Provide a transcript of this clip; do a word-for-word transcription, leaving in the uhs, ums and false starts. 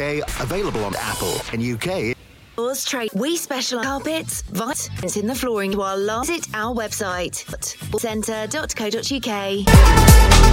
K. Available on Apple in U K. Floors Trade. We specialise carpets, vinyls in the flooring. While visit our website, centre dot co dot uk.